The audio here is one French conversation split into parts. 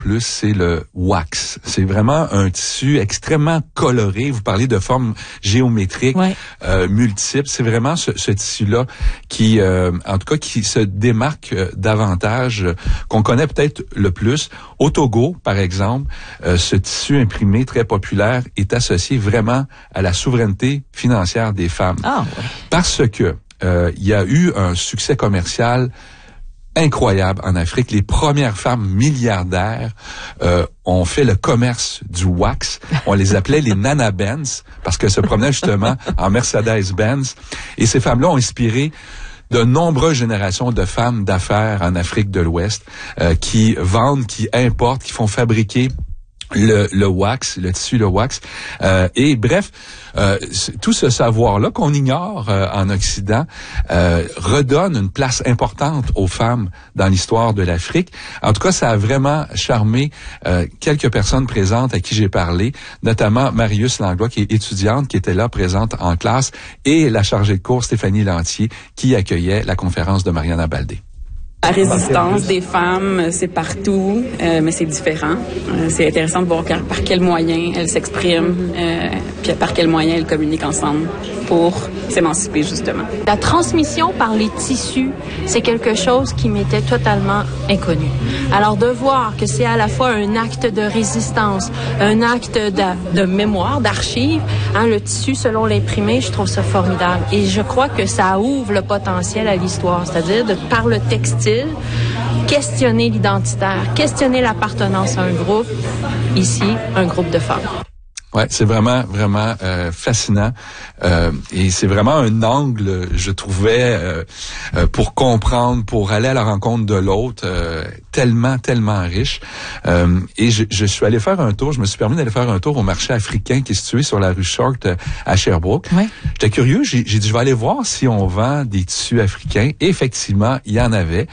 plus, c'est le wax. C'est vraiment un tissu extrêmement coloré. Vous parlez de formes géométriques, multiples. C'est vraiment ce tissu-là qui, en tout cas, qui se démarque davantage, qu'on connaît peut-être le plus. Au Togo, par exemple, ce tissu imprimé très populaire est associé vraiment à la souveraineté financière des femmes. Parce que il y a eu un succès commercial incroyable en Afrique. Les premières femmes milliardaires ont fait le commerce du wax. On les appelait les Nana Benz parce qu'elles se promenaient justement en Mercedes-Benz. Et ces femmes-là ont inspiré de nombreuses générations de femmes d'affaires en Afrique de l'Ouest qui vendent, qui importent, qui font fabriquer le wax, le tissu, le wax. Et bref, tout ce savoir-là qu'on ignore en Occident redonne une place importante aux femmes dans l'histoire de l'Afrique. En tout cas, ça a vraiment charmé quelques personnes présentes à qui j'ai parlé, notamment Marius Langlois, qui est étudiante, qui était là présente en classe, et la chargée de cours Stéphanie Lantier, qui accueillait la conférence de Mariana Baldé. La résistance des femmes, c'est partout, mais c'est différent. C'est intéressant de voir par quels moyens elles s'expriment, puis par quels moyens elles communiquent ensemble pour s'émanciper, justement. La transmission par les tissus, c'est quelque chose qui m'était totalement inconnu. Alors de voir que c'est à la fois un acte de résistance, un acte de mémoire, d'archives, le tissu selon l'imprimé, je trouve ça formidable. Et je crois que ça ouvre le potentiel à l'histoire, c'est-à-dire par le textile, questionner l'identitaire, questionner l'appartenance à un groupe, ici, un groupe de femmes. Ouais, c'est vraiment fascinant et c'est vraiment un angle, je trouvais, pour comprendre, pour aller à la rencontre de l'autre, tellement riche. Et je suis allé faire un tour, je me suis permis d'aller faire un tour au marché africain qui est situé sur la rue Short à Sherbrooke. Ouais. J'étais curieux, j'ai dit je vais aller voir si on vend des tissus africains. Et effectivement, il y en avait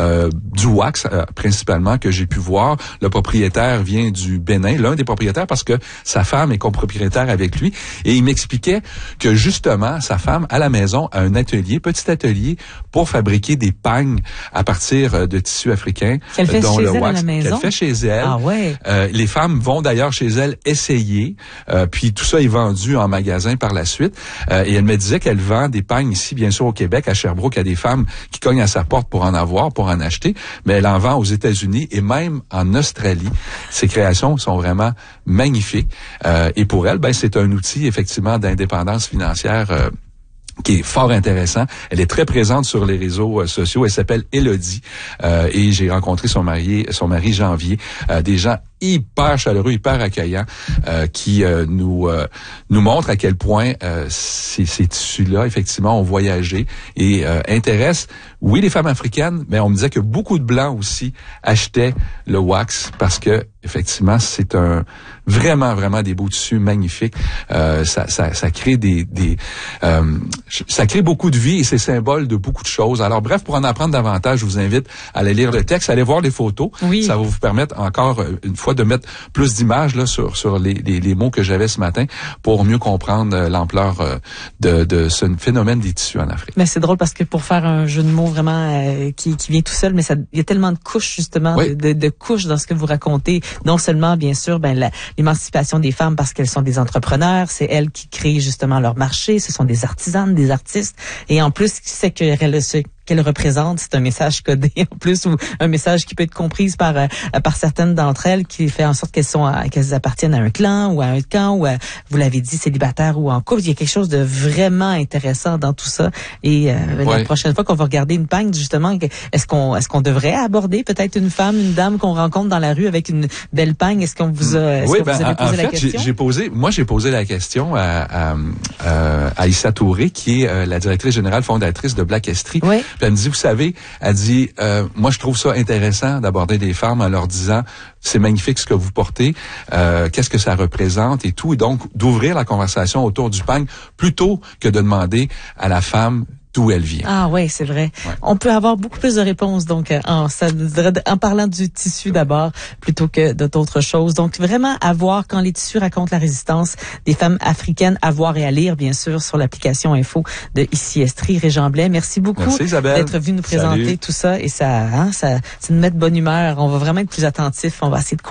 du wax principalement que j'ai pu voir. Le propriétaire vient du Bénin, l'un des propriétaires, parce que sa femme est copropriétaire avec lui, et il m'expliquait que justement sa femme à la maison a un atelier, petit atelier pour fabriquer des pagnes à partir de tissus africains, qu'elle fait dont chez le elle wax à la maison. Qu'elle fait chez elle. Ah ouais. Les femmes vont d'ailleurs chez elle essayer, puis tout ça est vendu en magasin par la suite. Et elle me disait qu'elle vend des pagnes ici, bien sûr au Québec, à Sherbrooke, à des femmes qui cognent à sa porte pour en avoir, pour en acheter, mais elle en vend aux États-Unis et même en Australie. Ses créations sont vraiment magnifiques. Et pour elle, c'est un outil effectivement d'indépendance financière qui est fort intéressant. Elle est très présente sur les réseaux sociaux. Elle s'appelle Élodie et j'ai rencontré son mari Janvier. Des gens hyper chaleureux, hyper accueillants, qui nous montrent à quel point ces tissus-là, effectivement, ont voyagé et intéressent, oui, les femmes africaines, mais on me disait que beaucoup de Blancs aussi achetaient le wax parce que, effectivement, c'est vraiment des beaux tissus magnifiques. Ça crée ça crée beaucoup de vie et c'est symbole de beaucoup de choses. Alors, bref, pour en apprendre davantage, je vous invite à aller lire le texte, à aller voir les photos. Oui. Ça va vous permettre encore une fois de mettre plus d'images là sur les mots que j'avais ce matin pour mieux comprendre l'ampleur de ce phénomène des tissus en Afrique. Mais c'est drôle parce que pour faire un jeu de mots vraiment qui vient tout seul, mais il y a tellement de couches justement, oui. de couches dans ce que vous racontez. Non seulement bien sûr l'émancipation des femmes parce qu'elles sont des entrepreneurs, c'est elles qui créent justement leur marché, ce sont des artisanes, des artistes, et en plus c'est qu'elle représente, c'est un message codé en plus ou un message qui peut être comprise par certaines d'entre elles qui fait en sorte qu'elles appartiennent à un clan ou à un camp ou vous l'avez dit célibataire ou en couple. Il y a quelque chose de vraiment intéressant dans tout ça et la prochaine fois qu'on va regarder une pagne justement, est-ce qu'on devrait aborder peut-être une femme, une dame qu'on rencontre dans la rue avec une belle pagne? Est-ce qu'on vous a vous avez posé la question? J'ai posé la question à Issa Touré qui est la directrice générale fondatrice de Black Estrie. Oui. Puis elle me dit, vous savez, elle dit, moi je trouve ça intéressant d'aborder des femmes en leur disant, c'est magnifique ce que vous portez, qu'est-ce que ça représente et tout, et donc d'ouvrir la conversation autour du pagne plutôt que de demander à la femme d'où elle vient. Ah ouais, c'est vrai. Ouais. On peut avoir beaucoup plus de réponses donc en parlant du tissu d'abord plutôt que d'autres choses. Donc vraiment à voir quand les tissus racontent la résistance des femmes africaines, à voir et à lire bien sûr sur l'application info de Ici Estrie Régent Blais. Merci beaucoup d'être venu nous présenter tout ça et ça nous met de bonne humeur. On va vraiment être plus attentifs. On va essayer de